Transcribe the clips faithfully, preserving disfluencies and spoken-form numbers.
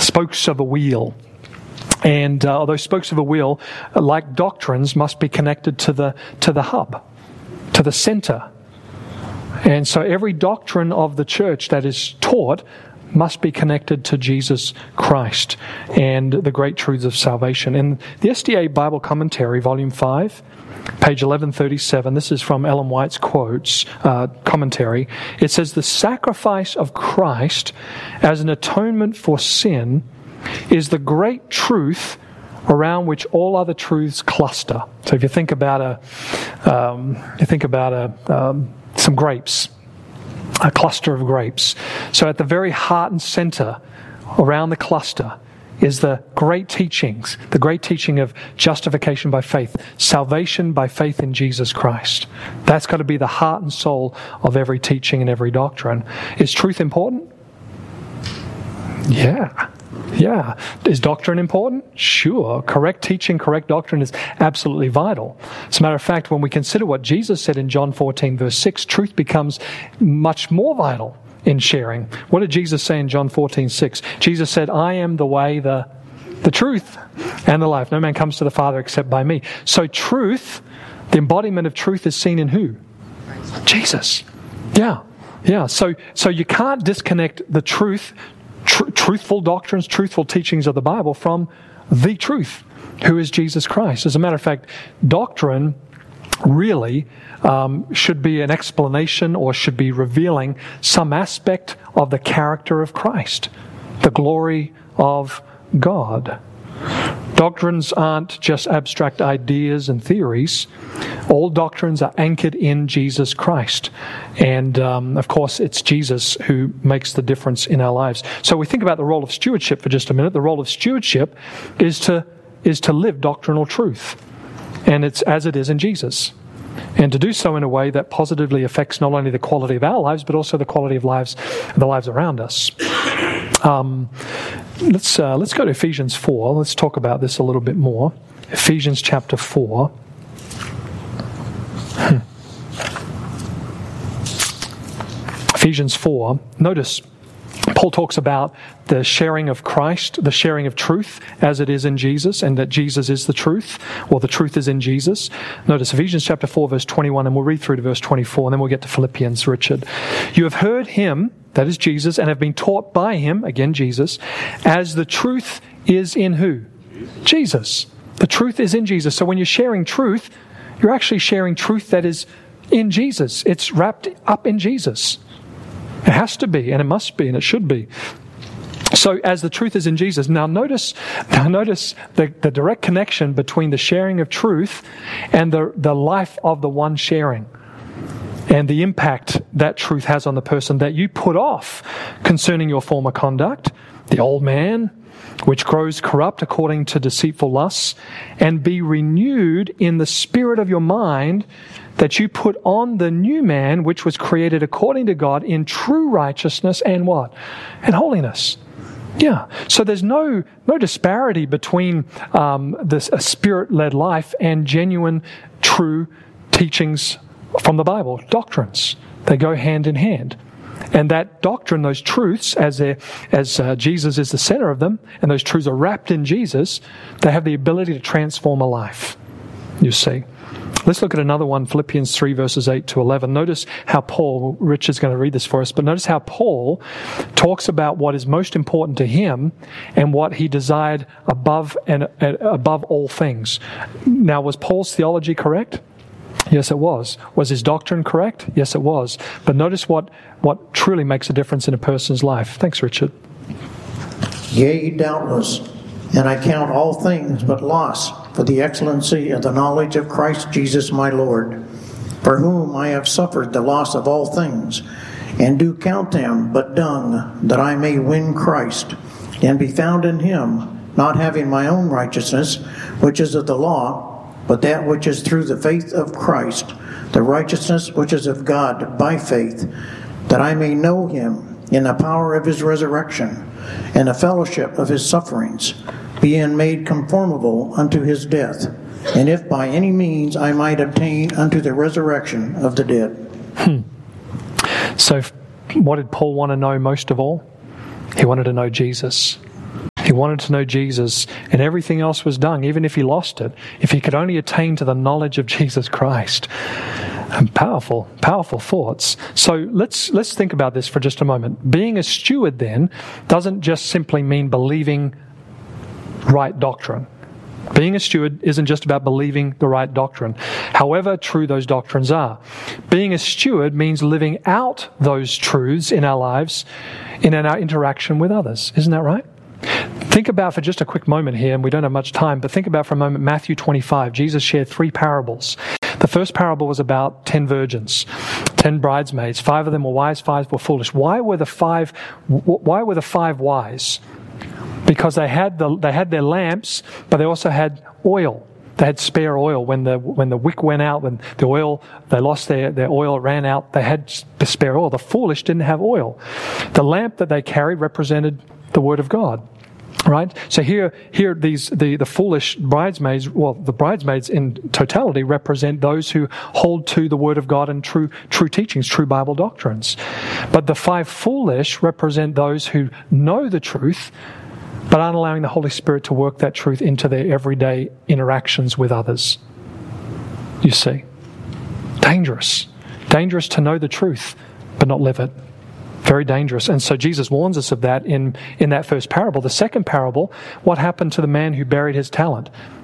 spokes of a wheel. And uh, those spokes of a wheel, like doctrines, must be connected to the to the hub, to the center. And so every doctrine of the church that is taught must be connected to Jesus Christ and the great truths of salvation. In the S D A Bible Commentary, Volume five, page eleven thirty-seven, this is from Ellen White's quotes, uh, commentary. It says, "The sacrifice of Christ as an atonement for sin is the great truth around which all other truths cluster." So if you think about a, um, you think about a, um, some grapes, a cluster of grapes. So at the very heart and center, around the cluster, is the great teachings, the great teaching of justification by faith, salvation by faith in Jesus Christ. That's got to be the heart and soul of every teaching and every doctrine. Is truth important? Yeah. Yeah. Is doctrine important? Sure. Correct teaching, correct doctrine is absolutely vital. As a matter of fact, when we consider what Jesus said in John fourteen, verse six, truth becomes much more vital in sharing. What did Jesus say in John fourteen, six? Jesus said, "I am the way, the, the truth, and the life. No man comes to the Father except by me." So truth, the embodiment of truth, is seen in who? Jesus. Yeah. Yeah. So, so you can't disconnect the truth, Tr- truthful doctrines, truthful teachings of the Bible from the truth, who is Jesus Christ. As a matter of fact, doctrine really um, should be an explanation or should be revealing some aspect of the character of Christ, the glory of God. Doctrines aren't just abstract ideas and theories. All doctrines are anchored in Jesus Christ. And, um, of course, it's Jesus who makes the difference in our lives. So we think about the role of stewardship for just a minute. The role of stewardship is to is to live doctrinal truth. And it's as it is in Jesus. And to do so in a way that positively affects not only the quality of our lives, but also the quality of lives, the lives around us. Um, let's uh, let's go to Ephesians four. Let's talk about this a little bit more. Ephesians chapter four. Hmm. Ephesians four. Notice Paul talks about the sharing of Christ, the sharing of truth as it is in Jesus, and that Jesus is the truth, or the truth is in Jesus. Notice Ephesians chapter four, verse twenty-one, and we'll read through to verse twenty-four, and then we'll get to Philippians, Richard. "You have heard him," that is Jesus, "and have been taught by him," again Jesus, "as the truth is in" who? Jesus. The truth is in Jesus. So when you're sharing truth, you're actually sharing truth that is in Jesus. It's wrapped up in Jesus. It has to be, and it must be, and it should be. So as the truth is in Jesus. Now notice now notice the, the direct connection between the sharing of truth and the, the life of the one sharing, and the impact that truth has on the person, that you put off concerning your former conduct, the old man, which grows corrupt according to deceitful lusts, and be renewed in the spirit of your mind, that you put on the new man, which was created according to God in true righteousness and what? And holiness. Yeah. So there's no no disparity between um, this a spirit-led life and genuine, true teachings from the Bible, doctrines. They go hand in hand. And that doctrine, those truths, as they, as uh, Jesus is the center of them, and those truths are wrapped in Jesus, they have the ability to transform a life, you see. Let's look at another one, Philippians three, verses eight to eleven. Notice how Paul, Rich is going to read this for us, but notice how Paul talks about what is most important to him and what he desired above and uh, above all things. Now, was Paul's theology correct? Yes, it was. Was his doctrine correct? Yes, it was. But notice what, what truly makes a difference in a person's life. Thanks, Richard. "Yea, doubtless, and I count all things but loss for the excellency of the knowledge of Christ Jesus my Lord, for whom I have suffered the loss of all things, and do count them but dung, that I may win Christ, and be found in him, not having my own righteousness, which is of the law, but that which is through the faith of Christ, the righteousness which is of God by faith, that I may know him in the power of his resurrection, and the fellowship of his sufferings, being made conformable unto his death, and if by any means I might obtain unto the resurrection of the dead." Hmm. So what did Paul want to know most of all? He wanted to know Jesus. He He wanted to know Jesus, and everything else was done, even if he lost it, if he could only attain to the knowledge of Jesus Christ. And powerful, powerful thoughts. So let's let's think about this for just a moment. Being a steward then doesn't just simply mean believing right doctrine. Being a steward isn't just about believing the right doctrine, however true those doctrines are. Being a steward means living out those truths in our lives, in our interaction with others. Isn't that right? Think about for just a quick moment here, and we don't have much time, but think about for a moment Matthew twenty-five. Jesus shared three parables. The first parable was about ten virgins, ten bridesmaids. Five of them were wise, five were foolish. Why were the five? Why were the five wise? Because they had the they had their lamps, but they also had oil. They had spare oil when the when the wick went out, when the oil they lost their their oil ran out. They had spare oil. The foolish didn't have oil. The lamp that they carried represented the Word of God. Right? So here, here these the, the foolish bridesmaids, well, the bridesmaids in totality represent those who hold to the Word of God and true true teachings, true Bible doctrines. But the five foolish represent those who know the truth, but aren't allowing the Holy Spirit to work that truth into their everyday interactions with others. You see? Dangerous. Dangerous to know the truth, but not live it. Very dangerous. And so Jesus warns us of that in, in that first parable. The second parable, what happened to the man who buried his talent?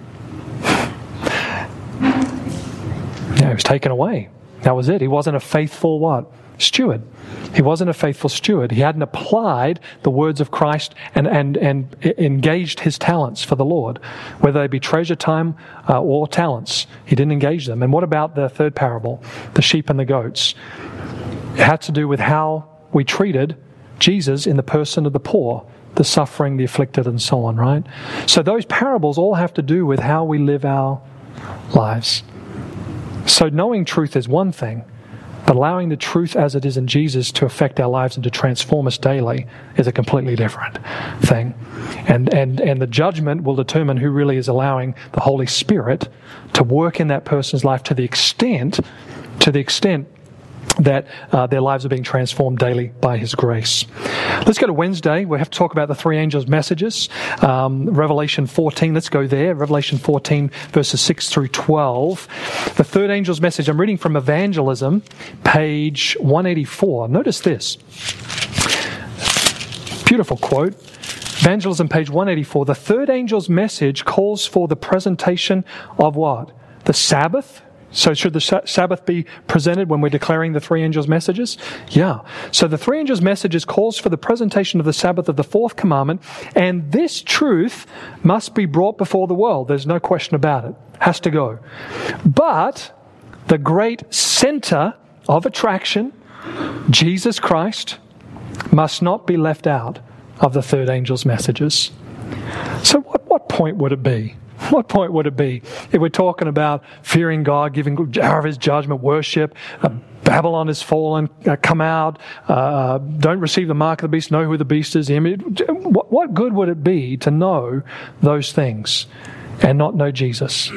Yeah, he was taken away. That was it. He wasn't a faithful what? Steward. He wasn't a faithful steward. He hadn't applied the words of Christ and, and, and engaged his talents for the Lord, whether they be treasure time uh, or talents. He didn't engage them. And what about the third parable, the sheep and the goats? It had to do with how we treated Jesus in the person of the poor, the suffering, the afflicted, and so on, right? So those parables all have to do with how we live our lives. So knowing truth is one thing, but allowing the truth as it is in Jesus to affect our lives and to transform us daily is a completely different thing. And and and the judgment will determine who really is allowing the Holy Spirit to work in that person's life to the extent, to the extent that uh, their lives are being transformed daily by His grace. Let's go to Wednesday. We have to talk about the three angels' messages. Um, Revelation fourteen, let's go there. Revelation fourteen, verses six through twelve. The third angel's message, I'm reading from Evangelism, page one eighty-four. Notice this. Beautiful quote. Evangelism, page one eighty-four. The third angel's message calls for the presentation of what? The Sabbath. So should the Sabbath be presented when we're declaring the three angels' messages? Yeah. So the three angels' messages calls for the presentation of the Sabbath of the fourth commandment, and this truth must be brought before the world. There's no question about it. Has to go. But the great center of attraction, Jesus Christ, must not be left out of the third angel's messages. So what, what point would it be? What point would it be if we're talking about fearing God, giving hour of His judgment, worship, uh, Babylon has fallen, uh, come out, uh, don't receive the mark of the beast, know who the beast is. What, what good would it be to know those things and not know Jesus?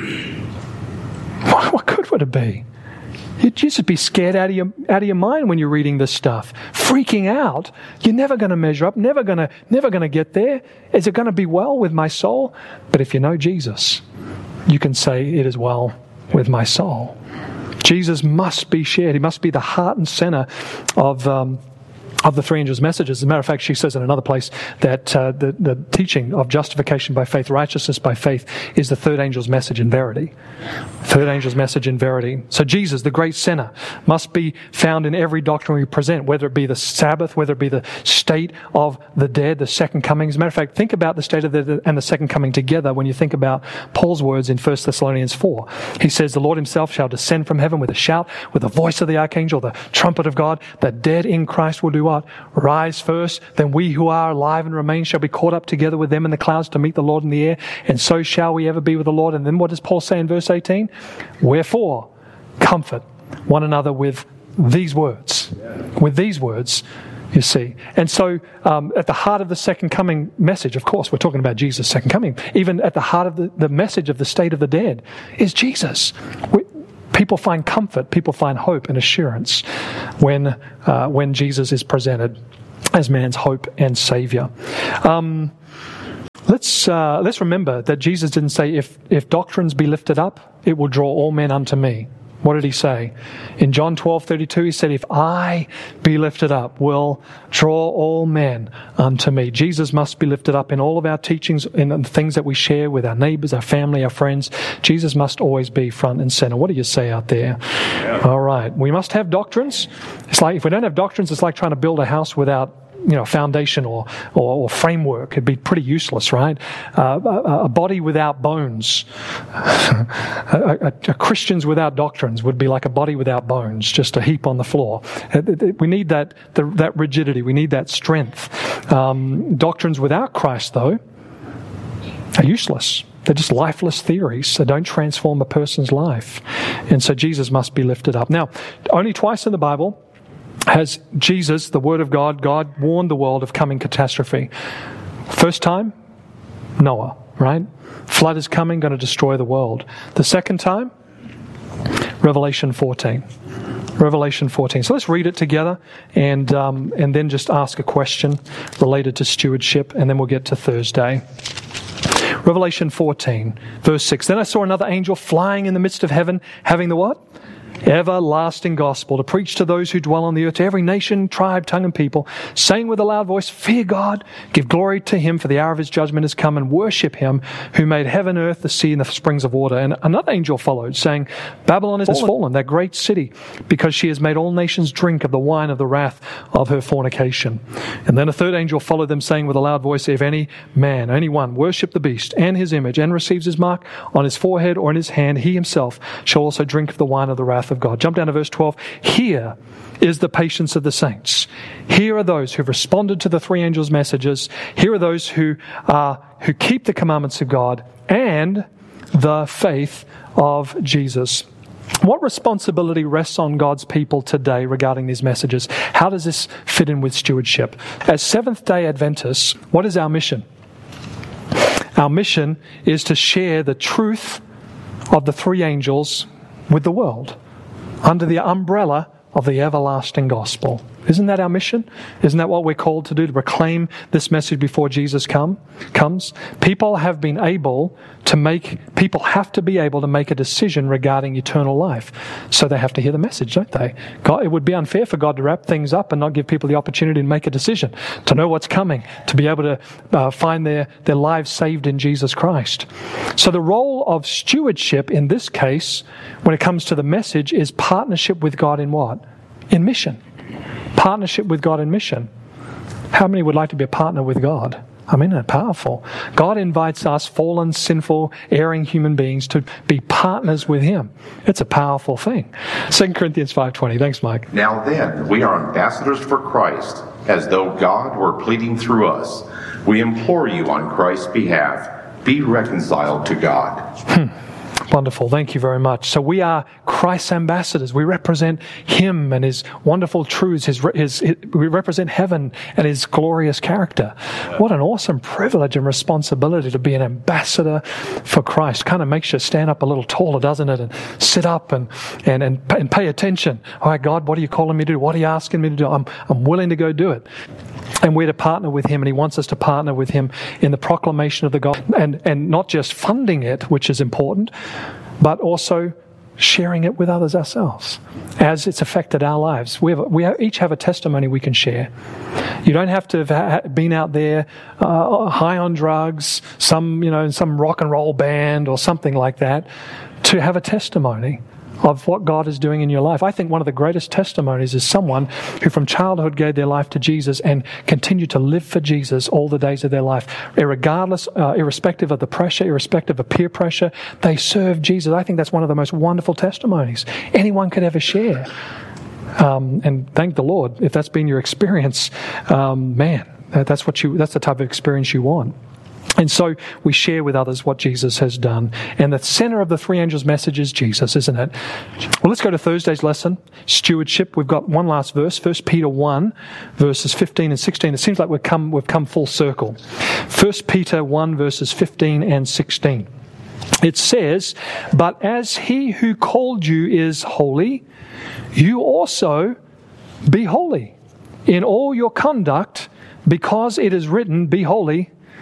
What, what good would it be? You'd just be scared out of your out of your mind when you're reading this stuff, freaking out. You're never going to measure up, never going to never going to get there. Is it going to be well with my soul? But if you know Jesus, you can say it is well with my soul. Jesus must be shared. He must be the heart and center of um, of the three angels' messages. As a matter of fact, she says in another place that uh, the, the teaching of justification by faith, righteousness by faith, is the third angel's message in verity. Third angel's message in verity. So Jesus, the great sinner, must be found in every doctrine we present, whether it be the Sabbath, whether it be the state of the dead, the second coming. As a matter of fact, think about the state of the dead and the second coming together when you think about Paul's words in First Thessalonians four. He says, the Lord Himself shall descend from heaven with a shout, with the voice of the archangel, the trumpet of God. The dead in Christ will do what? Rise first, then we who are alive and remain shall be caught up together with them in the clouds to meet the Lord in the air, and so shall we ever be with the Lord. And then what does Paul say in verse eighteen? Wherefore, comfort one another with these words. With these words, you see. And so, um, at the heart of the second coming message, of course, we're talking about Jesus' second coming, even at the heart of the, the message of the state of the dead is Jesus. We, People find comfort, people find hope and assurance when uh, when Jesus is presented as man's hope and Savior. Um, Let's uh, let's remember that Jesus didn't say, if, if doctrines be lifted up, it will draw all men unto me. What did he say? In John twelve thirty-two, he said, if I be lifted up, will draw all men unto me. Jesus must be lifted up in all of our teachings, in the things that we share with our neighbors, our family, our friends. Jesus must always be front and center. What do you say out there? Yeah. All right. We must have doctrines. It's like, if we don't have doctrines, it's like trying to build a house without, you know, foundation or, or, or framework. It'd be pretty useless, right? Uh, a, a body without bones, a, a, a Christians without doctrines would be like a body without bones, just a heap on the floor. We need that the, that rigidity. We need that strength. Um, doctrines without Christ, though, are useless. They're just lifeless theories. They don't transform a person's life. And so Jesus must be lifted up. Now, only twice in the Bible has Jesus, the Word of God, God warned the world of coming catastrophe. First time, Noah, right? Flood is coming, going to destroy the world. The second time, Revelation fourteen. Revelation fourteen. So let's read it together and um, and then just ask a question related to stewardship, and then we'll get to Thursday. Revelation fourteen, verse six. Then I saw another angel flying in the midst of heaven, having the what? Everlasting gospel to preach to those who dwell on the earth, to every nation, tribe, tongue, and people, saying with a loud voice, fear God, give glory to Him, for the hour of His judgment has come, and worship Him who made heaven, earth, the sea, and the springs of water. And another angel followed, saying, Babylon is fallen, fallen, that great city, because she has made all nations drink of the wine of the wrath of her fornication. And then a third angel followed them, saying with a loud voice, if any man, any one, worship the beast and his image, and receives his mark on his forehead or in his hand, he himself shall also drink of the wine of the wrath of God. Jump down to verse twelve. Here is the patience of the saints. Here are those who've responded to the three angels' messages. Here are those who uh, who keep the commandments of God and the faith of Jesus. What responsibility rests on God's people today regarding these messages? How does this fit in with stewardship? As Seventh-day Adventists, what is our mission? Our mission is to share the truth of the three angels with the world, under the umbrella of the everlasting gospel. Isn't that our mission? Isn't that what we're called to do, to proclaim this message before Jesus come, comes? People have been able to make, people have to be able to make a decision regarding eternal life. So they have to hear the message, don't they? God, it would be unfair for God to wrap things up and not give people the opportunity to make a decision, to know what's coming, to be able to uh, find their, their lives saved in Jesus Christ. So the role of stewardship in this case, when it comes to the message, is partnership with God in what? In mission. Partnership with God in mission. How many would like to be a partner with God? I mean, that's powerful. God invites us, fallen, sinful, erring human beings, to be partners with Him. It's a powerful thing. Second Corinthians five twenty. Thanks, Mike. Now then, we are ambassadors for Christ, as though God were pleading through us. We implore you on Christ's behalf, be reconciled to God. Hmm. Wonderful. Thank you very much. So we are Christ's ambassadors. We represent Him and His wonderful truths. His, his, his, we represent heaven and His glorious character. What an awesome privilege and responsibility to be an ambassador for Christ. Kind of makes you stand up a little taller, doesn't it? And sit up and, and, and, and pay attention. All right, God, what are you calling me to do? What are you asking me to do? I'm, I'm willing to go do it. And we're to partner with Him, and He wants us to partner with Him in the proclamation of the gospel, and, and not just funding it, which is important, but also sharing it with others ourselves as it's affected our lives. We have, we have, each have a testimony we can share. You don't have to have been out there uh, high on drugs, some you know, in some rock and roll band or something like that, to have a testimony of what God is doing in your life. I think one of the greatest testimonies is someone who from childhood gave their life to Jesus and continued to live for Jesus all the days of their life. Irregardless, uh, irrespective of the pressure, irrespective of peer pressure, they serve Jesus. I think that's one of the most wonderful testimonies anyone could ever share. Um, and thank the Lord if that's been your experience. Um, man, that's what you, that's the type of experience you want. And so we share with others what Jesus has done. And the center of the three angels' message is Jesus, isn't it? Well, let's go to Thursday's lesson, stewardship. We've got one last verse, First Peter one, verses fifteen and sixteen. It seems like we've come, we've come full circle. First Peter one, verses fifteen and sixteen. It says, but as He who called you is holy, you also be holy in all your conduct, because it is written, be holy, for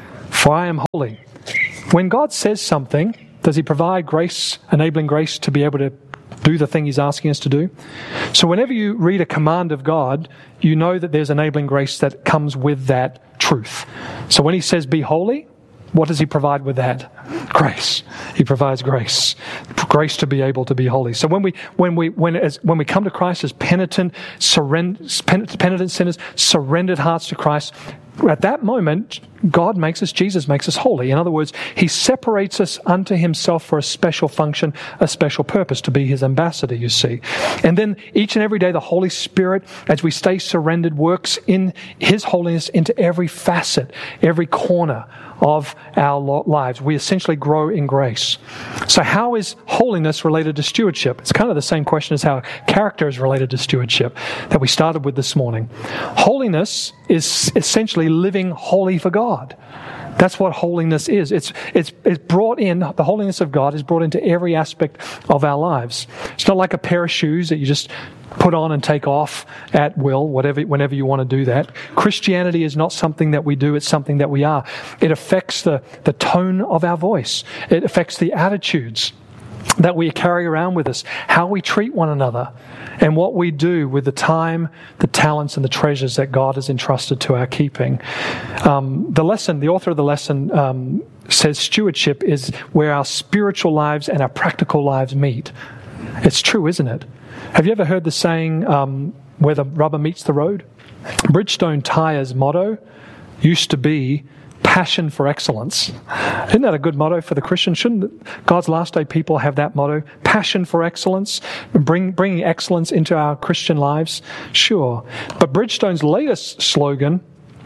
for I am holy. When God says something, does he provide grace, enabling grace to be able to do the thing he's asking us to do? So whenever you read a command of God, you know that there's enabling grace that comes with that truth. So when he says be holy, what does he provide with that? Grace. He provides grace. Grace to be able to be holy. So when we when we when as when we come to Christ as penitent, surrender, penitent sinners, surrendered hearts to Christ, at that moment, God makes us, Jesus makes us holy. In other words, he separates us unto himself for a special function, a special purpose, to be his ambassador, you see. And then each and every day, the Holy Spirit, as we stay surrendered, works in his holiness into every facet, every corner of our lives. We essentially grow in grace. So how is holiness related to stewardship? It's kind of the same question as how character is related to stewardship that we started with this morning. Holiness is essentially living holy for God. That's what holiness is. It's, it's, it's brought in, the holiness of God is brought into every aspect of our lives. It's not like a pair of shoes that you just put on and take off at will, whatever, whenever you want to do that. Christianity is not something that we do, it's something that we are. It affects the, the tone of our voice. It affects the attitudes that we carry around with us, how we treat one another, and what we do with the time, the talents, and the treasures that God has entrusted to our keeping. Um, the lesson, the author of the lesson um, says stewardship is where our spiritual lives and our practical lives meet. It's true, isn't it? Have you ever heard the saying, um, where the rubber meets the road? Bridgestone Tire's motto used to be passion for excellence. Isn't that a good motto for the Christian? Shouldn't God's last day people have that motto? Passion for excellence, bring, bringing excellence into our Christian lives? Sure. But Bridgestone's latest slogan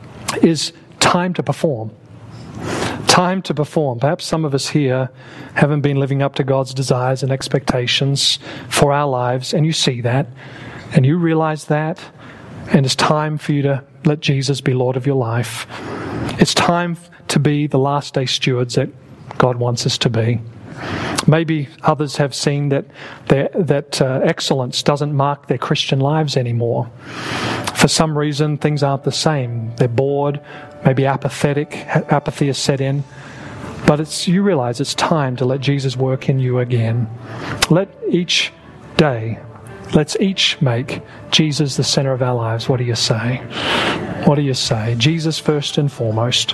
is time to perform. Time to perform. Perhaps some of us here haven't been living up to God's desires and expectations for our lives, and you see that, and you realize that, and it's time for you to let Jesus be Lord of your life. It's time to be the last day stewards that God wants us to be. Maybe others have seen that that uh, excellence doesn't mark their Christian lives anymore. For some reason, things aren't the same. They're bored, maybe apathetic, apathy has set in. But it's you realize it's time to let Jesus work in you again. Let each day, let's each make Jesus the center of our lives. What do you say? What do you say? Jesus first and foremost.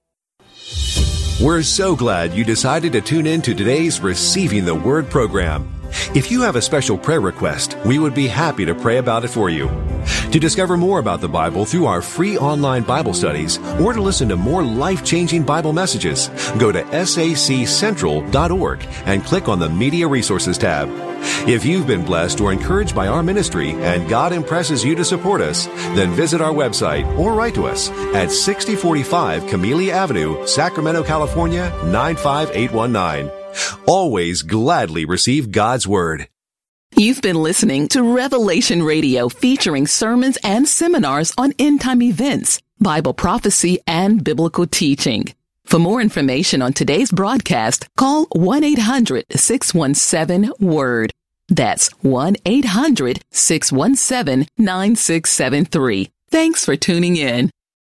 We're so glad you decided to tune in to today's Receiving the Word program. If you have a special prayer request, we would be happy to pray about it for you. To discover more about the Bible through our free online Bible studies, or to listen to more life-changing Bible messages, go to S A C central dot org and click on the Media Resources tab. If you've been blessed or encouraged by our ministry and God impresses you to support us, then visit our website or write to us at sixty forty-five Camellia Avenue, Sacramento, California, nine five eight one nine. Always gladly receive God's Word. You've been listening to Revelation Radio, featuring sermons and seminars on end-time events, Bible prophecy, and biblical teaching. For more information on today's broadcast, call one eight hundred six one seven WORD. That's one eight hundred six one seven nine six seven three. Thanks for tuning in.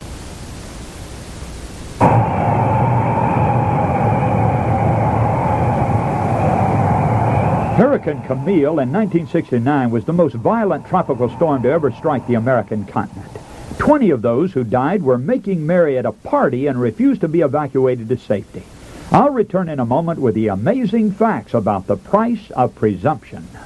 Hurricane Camille in nineteen sixty-nine was the most violent tropical storm to ever strike the American continent. Twenty of those who died were making merry at a party and refused to be evacuated to safety. I'll return in a moment with the amazing facts about the price of presumption.